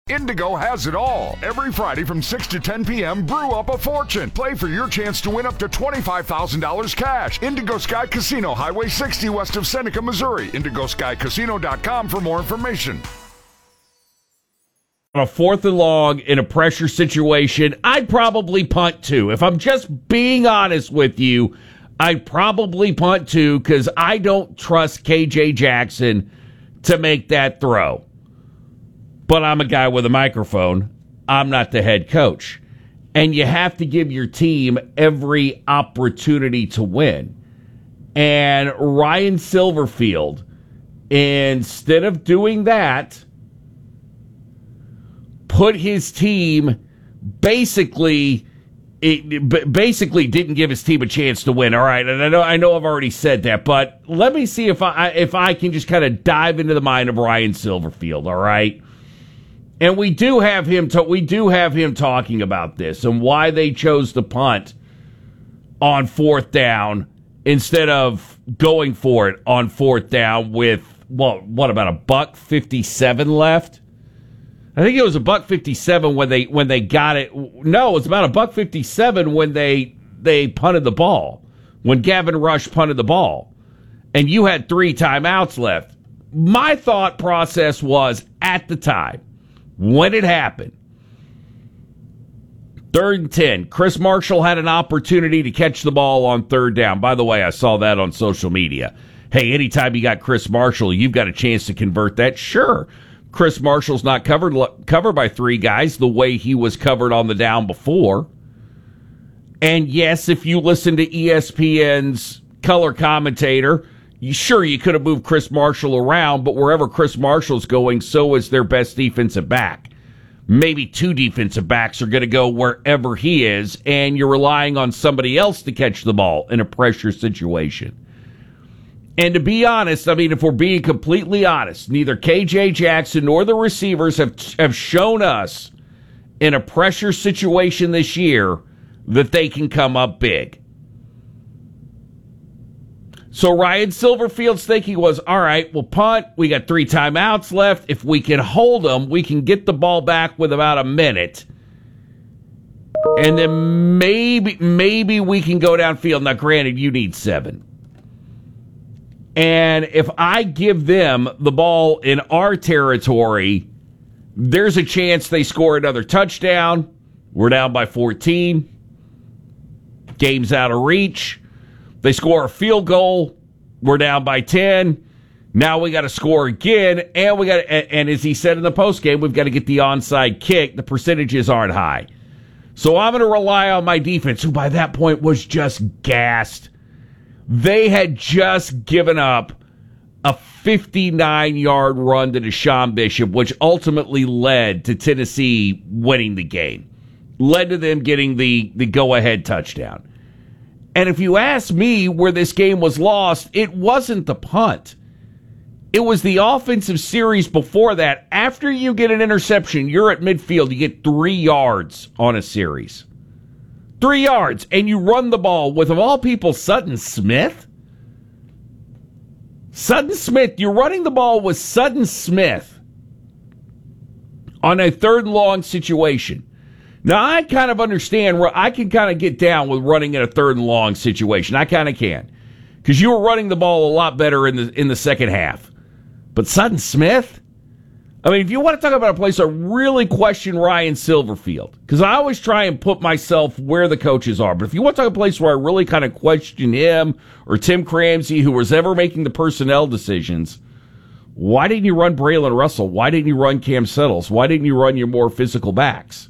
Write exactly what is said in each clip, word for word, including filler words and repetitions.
Indigo has it all. Every Friday from six to ten p.m., brew up a fortune. Play for your chance to win up to twenty-five thousand dollars cash. Indigo Sky Casino, Highway sixty west of Seneca, Missouri. indigo sky casino dot com for more information. On a fourth and long in a pressure situation, I'd probably punt too. If I'm just being honest with you, I'd probably punt too because I don't trust K J Jackson to make that throw. But I'm a guy with a microphone. I'm not the head coach. And you have to give your team every opportunity to win. And Ryan Silverfield, instead of doing that, put his team basically it basically didn't give his team a chance to win. All right, and I know I know I've already said that, but let me see if I if I can just kind of dive into the mind of Ryan Silverfield. All right, and we do have him to, we do have him talking about this and why they chose to punt on fourth down instead of going for it on fourth down with well, what about a buck fifty-seven left? I think it was a buck fifty-seven when they when they got it. No, it was about a buck fifty-seven when they they punted the ball. When Gavin Rush punted the ball, and you had three timeouts left. My thought process was at the time when it happened, third and ten. Chris Marshall had an opportunity to catch the ball on third down. By the way, I saw that on social media. Hey, anytime you got Chris Marshall, you've got a chance to convert that. Sure. Chris Marshall's not covered covered by three guys the way he was covered on the down before. And yes, if you listen to E S P N's color commentator, you, sure, you could have moved Chris Marshall around, but wherever Chris Marshall's going, so is their best defensive back. Maybe two defensive backs are going to go wherever he is, and you're relying on somebody else to catch the ball in a pressure situation. And to be honest, I mean, if we're being completely honest, neither K J Jackson nor the receivers have have shown us in a pressure situation this year that they can come up big. So Ryan Silverfield's thinking was, all right, we'll punt. We got three timeouts left. If we can hold them, we can get the ball back with about a minute. And then maybe, maybe we can go downfield. Now, granted, you need seven. And if I give them the ball in our territory, there's a chance they score another touchdown. We're down by fourteen. Game's out of reach. They score a field goal. We're down by ten. Now we got to score again. And we got and, and as he said in the postgame, we've got to get the onside kick. The percentages aren't high. So I'm going to rely on my defense, who by that point was just gassed. They had just given up a fifty-nine-yard run to Deshaun Bishop, which ultimately led to Tennessee winning the game. Led to them getting the, the go-ahead touchdown. And if you ask me where this game was lost, it wasn't the punt. It was the offensive series before that. After you get an interception, you're at midfield, you get three yards on a series. Three yards, and you run the ball with, of all people, Sutton Smith? Sutton Smith, you're running the ball with Sutton Smith on a third and long situation. Now, I kind of understand where I can kind of get down with running in a third and long situation. I kind of can. Because you were running the ball a lot better in the in the second half. But Sutton Smith? I mean, if you want to talk about a place I really question Ryan Silverfield, because I always try and put myself where the coaches are, but if you want to talk about a place where I really kind of question him or Tim Cramsey, who was ever making the personnel decisions, why didn't you run Braylon Russell? Why didn't you run Cam Settles? Why didn't you run your more physical backs?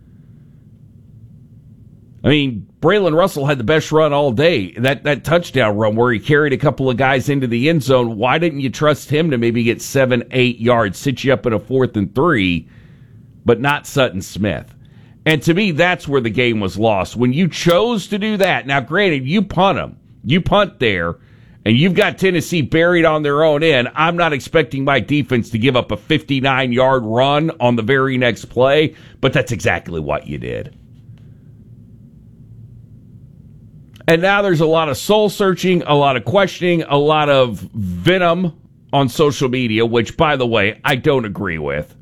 I mean, Braylon Russell had the best run all day. That that touchdown run where he carried a couple of guys into the end zone. Why didn't you trust him to maybe get seven, eight yards, sit you up in a fourth and three, but not Sutton Smith? And to me, that's where the game was lost. When you chose to do that, now granted, you punt them. You punt there, and you've got Tennessee buried on their own end. I'm not expecting my defense to give up a fifty-nine-yard run on the very next play, but that's exactly what you did. And now there's a lot of soul-searching, a lot of questioning, a lot of venom on social media, which, by the way, I don't agree with.